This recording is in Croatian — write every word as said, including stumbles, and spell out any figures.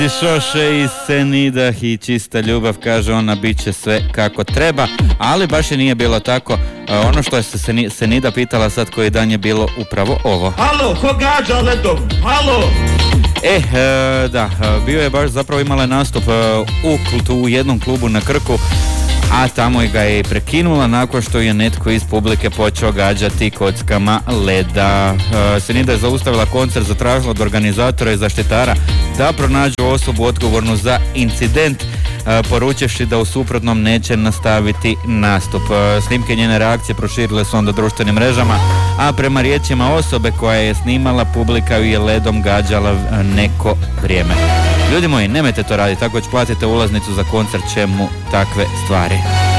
Šoše i Senidah i čista ljubav, kaže ona, bit će sve kako treba, ali baš je nije bilo tako. Ono što je se Senida pitala sad koji dan je bilo upravo ovo. Halo, ko gađa ledom? Halo! E, e, da, bio je baš, zapravo imala nastup u, kultu, u jednom klubu na Krku, a tamo ga je prekinula nakon što je netko iz publike počeo gađati kockama leda. E, Senida je zaustavila koncert, zatražila od organizatora i zaštitara da pronađu osobu odgovornu za incident, e, poručivši da u suprotnom neće nastaviti nastup. E, snimke njene reakcije proširile su onda društvenim mrežama, a prema riječima osobe koja je snimala, publika ju je ledom gađala neko vrijeme. Ljudi moji, nemojte to raditi, tako će platite ulaznicu za koncert, čemu takve stvari.